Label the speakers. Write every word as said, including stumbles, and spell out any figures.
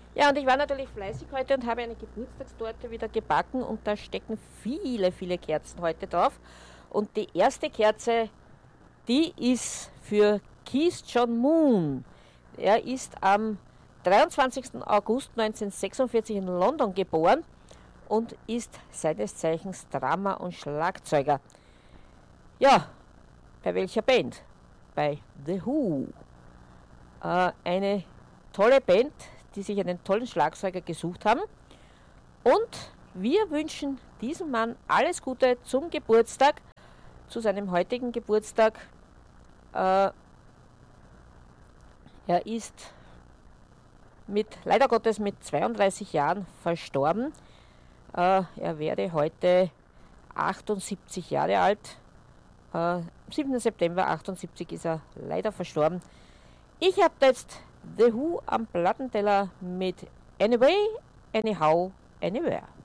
Speaker 1: Ja, und ich war natürlich fleißig heute und habe eine Geburtstagstorte wieder gebacken und da stecken viele, viele Kerzen heute drauf. Und die erste Kerze, die ist für Keith John Moon. Er ist am dreiundzwanzigsten August neunzehnhundertsechsundvierzig in London geboren und ist seines Zeichens Drama- und Schlagzeuger. Ja, bei welcher Band? Bei The Who. Äh, eine tolle Band, die sich einen tollen Schlagzeuger gesucht haben. Und wir wünschen diesem Mann alles Gute zum Geburtstag, zu seinem heutigen Geburtstag. Äh, er ist mit, leider Gottes mit zweiunddreißig Jahren verstorben. Äh, er werde heute achtundsiebzig Jahre alt. Äh, am siebten September achtundsiebzig ist er leider verstorben. Ich habe jetzt The Who am Plattenteller mit Anyway, Anyhow, Anywhere.